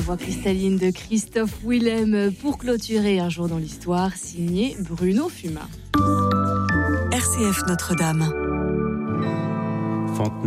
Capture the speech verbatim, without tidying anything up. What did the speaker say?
voix cristalline de Christophe Willem pour clôturer Un jour dans l'histoire, signé Bruno Fumin. R C F Notre-Dame.